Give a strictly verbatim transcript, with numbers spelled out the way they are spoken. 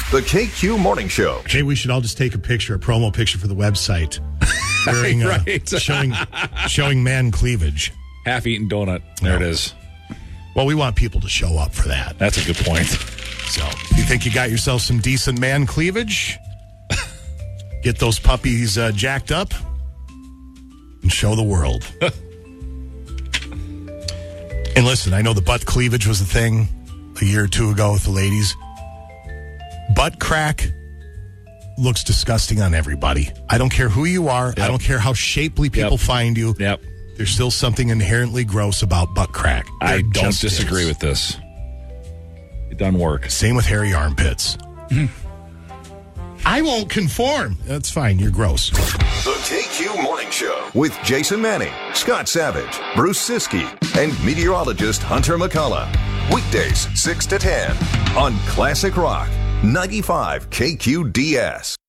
The K Q Morning Show. Hey, we should all just take a picture, a promo picture for the website. Wearing, uh, right. showing, showing man cleavage. Half-eaten donut. There No. it is. Well, we want people to show up for that. That's a good point. So, if you think you got yourself some decent man cleavage, get those puppies uh, jacked up and show the world. And listen, I know the butt cleavage was a thing a year or two ago with the ladies. Butt crack looks disgusting on everybody. I don't care who you are. Yep. I don't care how shapely people Yep. find you. Yep. There's still something inherently gross about butt crack. I There don't just disagree is. with this. It doesn't work. Same with hairy armpits. I won't conform. That's fine. You're gross. The K Q Morning Show with Jason Manning, Scott Savage, Bruce Siskey, and meteorologist Hunter McCullough. Weekdays six to ten on Classic Rock ninety-five K Q D S.